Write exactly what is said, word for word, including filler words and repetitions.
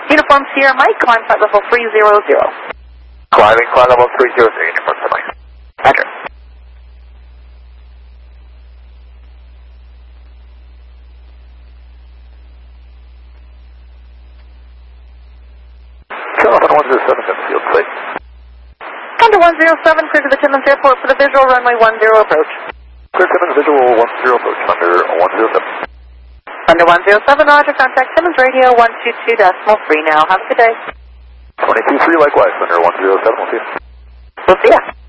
Uniform Sierra Mike, climb flight level three zero zero. Climbing flight level three zero zero, Uniform Sierra Mike. Roger. California one zero seven, field plate. Thunder one zero seven, clear to the Timmins Airport for the visual runway one zero approach. Clear Timmins, visual one zero approach, Thunder one zero seven. Thunder one zero seven, roger, contact Timmins Radio one two two decimal three now. Have a good day. twenty-two three, likewise, Thunder one zero seven, we'll see you. We'll see ya.